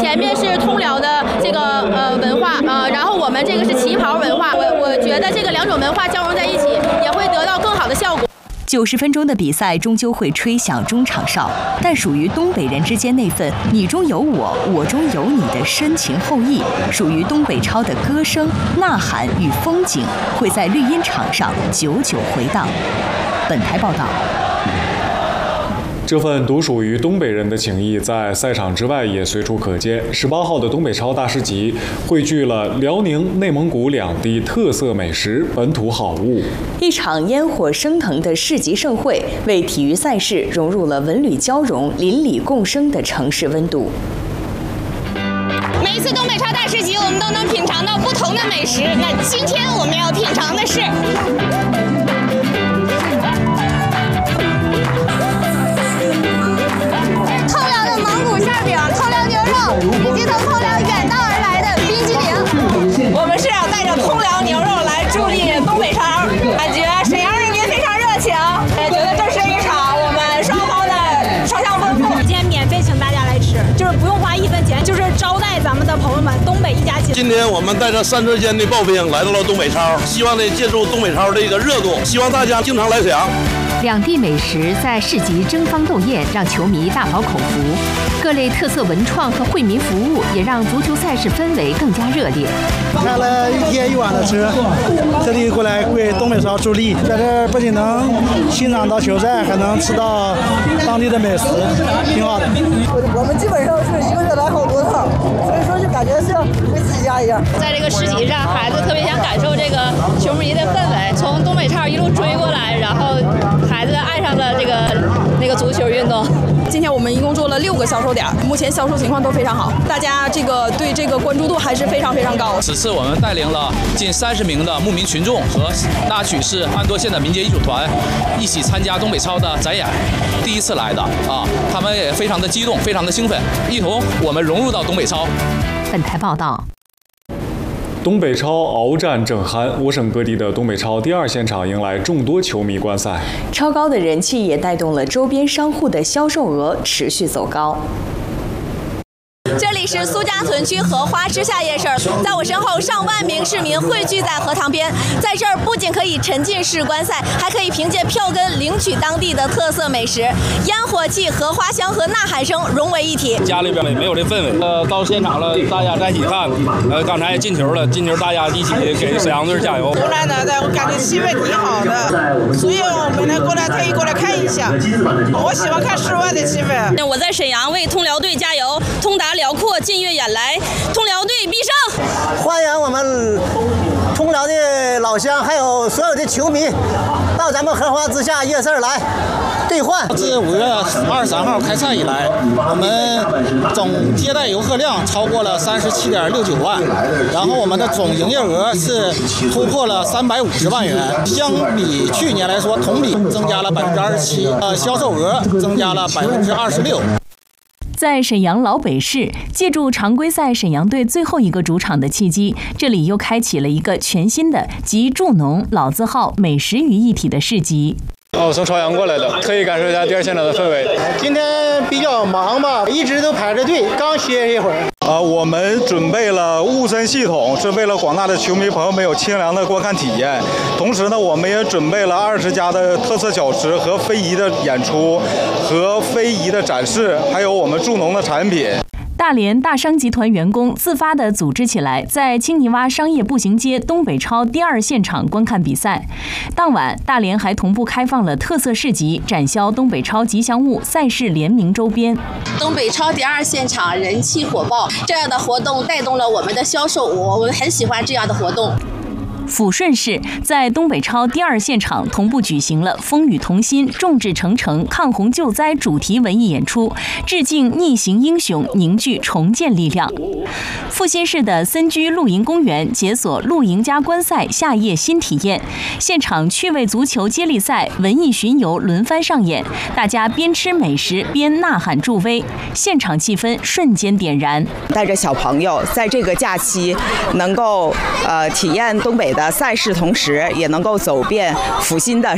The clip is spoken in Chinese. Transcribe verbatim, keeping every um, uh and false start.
前面是通辽的这个呃文化啊、呃，然后我们这个是旗袍文化。我我觉得这个两种文化交融在一起，也会得到更好的效果。 九十分钟的比赛终究会吹响中场哨，但属于东北人之间那份你中有我，我中有你的深情厚谊，属于东北超的歌声、呐喊与风景，会在绿茵场上久久回荡。本台报道。 这份独属于东北人的情谊，在赛场之外也随处可见。十八号的东北超大市集汇聚了辽宁、内蒙古两地特色美食、本土好物。 一场烟火升腾的市集盛会，为体育赛事融入了文旅交融、邻里共生的城市温度。 每一次东北超大市集，我们都能品尝到不同的美食。那今天我们要品尝的是。馅饼、通辽牛肉以及从通辽远道而来的冰激凌。 我们是要带着通辽牛肉来助力东北超，感觉沈阳人民非常热情，也觉得这是一场我们双方的双向奔赴。 今天免费请大家来吃，就是不用花一分钱，就是招待咱们的朋友们，东北一家亲。 今天我们带着三车间的刨冰来到了东北超，希望呢借助东北超这个热度，希望大家经常来沈阳。 两地美食在市集争芳斗艳，让球迷大饱口福。各类特色文创和惠民服务也让足球赛事氛围更加热烈。 开了一天一晚的车，特地过来为东北超助力，在这儿不仅能欣赏到球赛，还能吃到当地的美食，挺好的。 我们基本上是一个月来好多趟，所以说就感觉像回自己家一样。 在这个市集上，孩子特别想感受这个球迷的氛围，从东北超一路追过来，然后孩子爱上了这个那个足球运动。 今天我们一共做了六个销售点，目前销售情况都非常好，大家这个对这个关注度还是非常非常高。 此次我们带领了近三十名的牧民群众和大曲市安多县的民间艺术团一起参加东北超的展演，第一次来的啊，他们也非常的激动，非常的兴奋，一同我们融入到东北超。 本台报道。 东北超鏖战正酣，我省各地的东北超第二现场迎来众多球迷观赛， 超高的人气也带动了周边商户的销售额持续走高。 这里是苏家屯区荷花之下夜市，在我身后上万名市民汇聚在荷塘边，在这儿不仅可以沉浸式观赛，还可以凭借票根领取当地的特色美食，烟火气、荷花香和呐喊声融为一体。 家里边也没有这氛围，呃，到现场了，大家在一起看，呃，刚才进球了，进球大家一起给沈阳队加油。 湖南的，我感觉气氛挺好的，所以我们呢过来特意过来看一下。我喜欢看室外的气氛。 我在沈阳为通辽队加油，通达辽阔，近悦远来，通辽队必胜！ 欢迎我们通辽的老乡，还有所有的球迷到咱们荷花之下夜市来兑换。 自五月二十三号开赛以来，我们总接待游客量超过了三十七点六九万，然后我们的总营业额是突破了三百五十万元，相比去年来说，同比增加了百分之二十七，呃，销售额增加了百分之二十六。 在沈阳老北市，借助常规赛沈阳队最后一个主场的契机，这里又开启了一个全新的集助农、老字号、美食于一体的市集。 哦，我从朝阳过来的，特意感受一下第二现场的氛围。 今天比较忙吧，一直都排着队，刚歇一会儿。 呃，我们准备了雾声系统，是为了广大的球迷朋友们有清凉的观看体验。同时呢，我们也准备了二十家的特色小吃和非遗的演出，和非遗的展示，还有我们助农的产品。 大连大商集团员工自发地组织起来，在青泥洼商业步行街东北超第二现场观看比赛。当晚，大连还同步开放了特色市集，展销东北超吉祥物、赛事联名周边。 东北超第二现场人气火爆，这样的活动带动了我们的销售额，我们很喜欢这样的活动。 抚顺市在东北超第二现场同步举行了“风雨同心，众志成城，抗洪救灾”主题文艺演出，致敬逆行英雄，凝聚重建力量。阜新市的森居露营公园解锁露营加观赛夏夜新体验，现场趣味足球接力赛、文艺巡游轮番上演，大家边吃美食边呐喊助威，现场气氛瞬间点燃。 带着小朋友在这个假期能够呃体验东北的赛事，同时也能够走遍阜新的